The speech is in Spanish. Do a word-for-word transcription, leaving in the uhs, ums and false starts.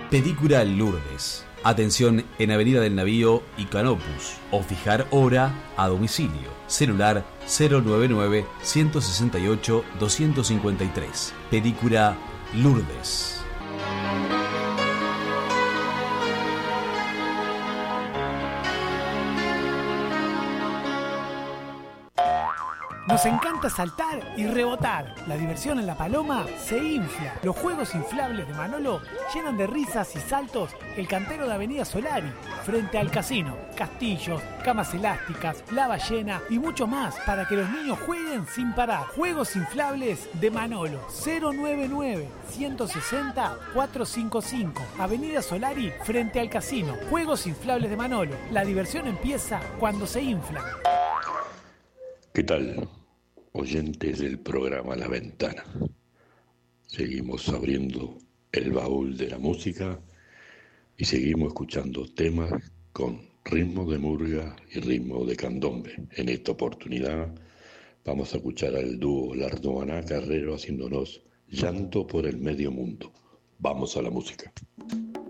Pedicura Lourdes. Atención en Avenida del Navío y Canopus. O fijar hora a domicilio. Celular cero nueve nueve, uno seis ocho, dos cinco tres. Pedicura Lourdes. Nos encanta saltar y rebotar. La diversión en La Paloma se infla. Los juegos inflables de Manolo llenan de risas y saltos el cantero de Avenida Solari, frente al casino. Castillos, camas elásticas, la ballena y mucho más para que los niños jueguen sin parar. Juegos inflables de Manolo. cero nueve nueve, uno seis cero, cuatro cinco cinco. Avenida Solari, frente al casino. Juegos inflables de Manolo. La diversión empieza cuando se inflan. ¿Qué tal, oyentes del programa La Ventana? Seguimos abriendo el baúl de la música y seguimos escuchando temas con ritmo de murga y ritmo de candombe. En esta oportunidad vamos a escuchar al dúo Lardona Carrero haciéndonos Llanto por el Medio Mundo. Vamos a la música.